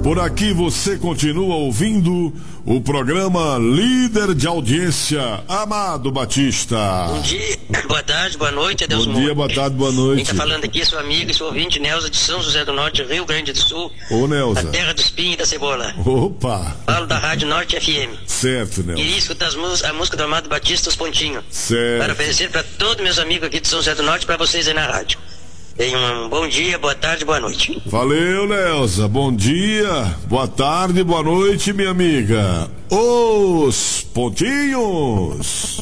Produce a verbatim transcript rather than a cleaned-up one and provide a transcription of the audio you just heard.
Por aqui você continua ouvindo o programa Líder de Audiência, Amado Batista. Bom dia, boa tarde, boa noite, adeus. Bom dia, boa tarde, boa noite. Quem está falando aqui é sua amiga e sua ouvinte Neuza de São José do Norte, Rio Grande do Sul. Ô, Neuza. A terra do espinho e da cebola. Opa. Falo da Rádio Norte F M. Certo, Neuza. Queria escutar as músicas, a música do Amado Batista, Os Pontinhos. Certo. Para oferecer para todos meus amigos aqui de São José do Norte, para vocês aí na rádio. Tenham um bom dia, boa tarde, boa noite. Valeu, Neuza. Bom dia, boa tarde, boa noite, minha amiga. Os Pontinhos.